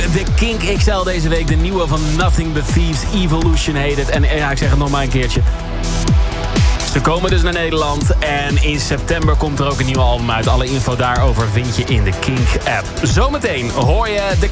de Kink XL deze week. De nieuwe van Nothing But Thieves, Evolution heet het. En ja, ik zeg het nog maar een keertje. Ze komen dus naar Nederland en in september komt er ook een nieuw album uit. Alle info daarover vind je in de Kink-app. Zometeen hoor je de